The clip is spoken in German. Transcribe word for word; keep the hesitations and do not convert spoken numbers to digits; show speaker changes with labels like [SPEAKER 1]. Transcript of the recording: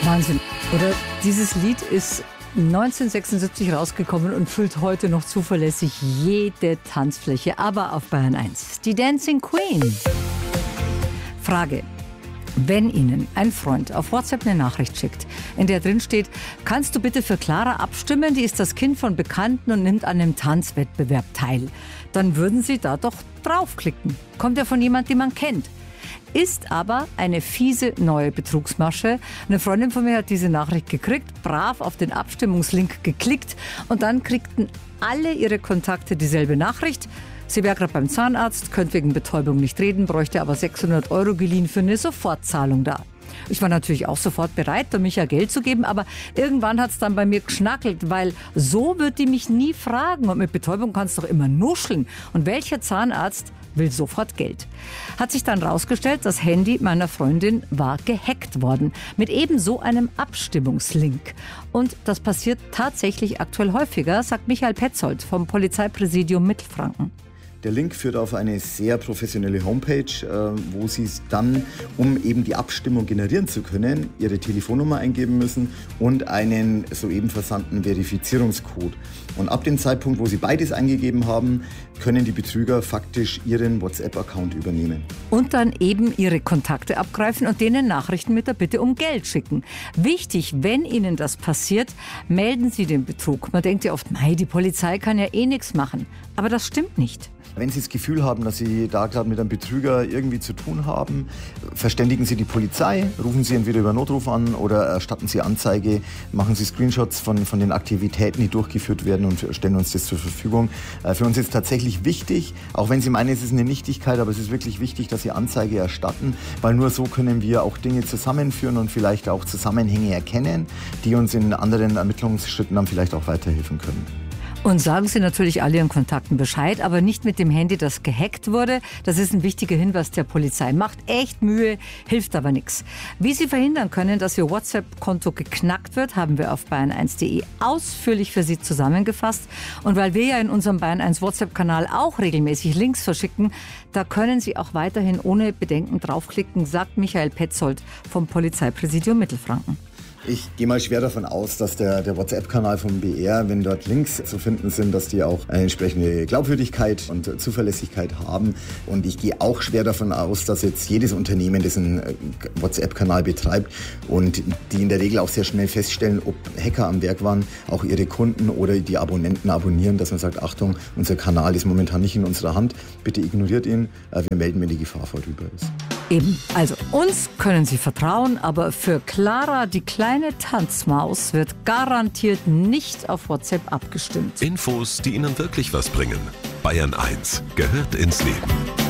[SPEAKER 1] Wahnsinn, oder? Dieses Lied ist neunzehnhundertsechsundsiebzig rausgekommen und füllt heute noch zuverlässig jede Tanzfläche, aber auf Bayern eins. Die Dancing Queen. Frage. Wenn Ihnen ein Freund auf WhatsApp eine Nachricht schickt, in der drin steht, kannst du bitte für Clara abstimmen, die ist das Kind von Bekannten und nimmt an einem Tanzwettbewerb teil, dann würden Sie da doch draufklicken. Kommt ja von jemand, den man kennt. Ist aber eine fiese neue Betrugsmasche. Eine Freundin von mir hat diese Nachricht gekriegt, brav auf den Abstimmungslink geklickt und dann kriegten alle ihre Kontakte dieselbe Nachricht. Sie wäre gerade beim Zahnarzt, könnte wegen Betäubung nicht reden, bräuchte aber sechshundert Euro geliehen für eine Sofortzahlung da. Ich war natürlich auch sofort bereit, da Micha Geld zu geben, aber irgendwann hat es dann bei mir geschnackelt, weil so wird die mich nie fragen. Und mit Betäubung kannst du doch immer nuscheln. Und welcher Zahnarzt will sofort Geld? Hat sich dann rausgestellt, das Handy meiner Freundin war gehackt worden. Mit eben so einem Abstimmungslink. Und das passiert tatsächlich aktuell häufiger, sagt Michael Petzold vom Polizeipräsidium Mittelfranken.
[SPEAKER 2] Der Link führt auf eine sehr professionelle Homepage, wo Sie dann, um eben die Abstimmung generieren zu können, Ihre Telefonnummer eingeben müssen und einen soeben versandten Verifizierungscode. Und ab dem Zeitpunkt, wo Sie beides eingegeben haben, können die Betrüger faktisch Ihren WhatsApp-Account übernehmen.
[SPEAKER 1] Und dann eben Ihre Kontakte abgreifen und denen Nachrichten mit der Bitte um Geld schicken. Wichtig, wenn Ihnen das passiert, melden Sie den Betrug. Man denkt ja oft, mei, die Polizei kann ja eh nichts machen. Aber das stimmt nicht.
[SPEAKER 2] Wenn Sie das Gefühl haben, dass Sie da gerade mit einem Betrüger irgendwie zu tun haben, verständigen Sie die Polizei, rufen Sie entweder über Notruf an oder erstatten Sie Anzeige, machen Sie Screenshots von, von den Aktivitäten, die durchgeführt werden und stellen uns das zur Verfügung. Für uns ist tatsächlich wichtig, auch wenn Sie meinen, es ist eine Nichtigkeit, aber es ist wirklich wichtig, dass Sie Anzeige erstatten, weil nur so können wir auch Dinge zusammenführen und vielleicht auch Zusammenhänge erkennen, die uns in anderen Ermittlungsschritten dann vielleicht auch weiterhelfen können.
[SPEAKER 1] Und sagen Sie natürlich alle Ihren Kontakten Bescheid, aber nicht mit dem Handy, das gehackt wurde. Das ist ein wichtiger Hinweis der Polizei. Macht echt Mühe, hilft aber nichts. Wie Sie verhindern können, dass Ihr WhatsApp-Konto geknackt wird, haben wir auf bayern eins punkt de ausführlich für Sie zusammengefasst. Und weil wir ja in unserem Bayern eins WhatsApp-Kanal auch regelmäßig Links verschicken, da können Sie auch weiterhin ohne Bedenken draufklicken, sagt Michael Petzold vom Polizeipräsidium Mittelfranken.
[SPEAKER 2] Ich gehe mal schwer davon aus, dass der, der WhatsApp-Kanal vom B R, wenn dort Links zu finden sind, dass die auch eine entsprechende Glaubwürdigkeit und Zuverlässigkeit haben. Und ich gehe auch schwer davon aus, dass jetzt jedes Unternehmen, das einen WhatsApp-Kanal betreibt und die in der Regel auch sehr schnell feststellen, ob Hacker am Werk waren, auch ihre Kunden oder die Abonnenten abonnieren, dass man sagt, Achtung, unser Kanal ist momentan nicht in unserer Hand, bitte ignoriert ihn, wir melden, wenn die Gefahr vorüber ist.
[SPEAKER 1] Eben, also uns können Sie vertrauen, aber für Clara, die kleine Tanzmaus, wird garantiert nicht auf WhatsApp abgestimmt.
[SPEAKER 3] Infos, die Ihnen wirklich was bringen. Bayern eins gehört ins Leben.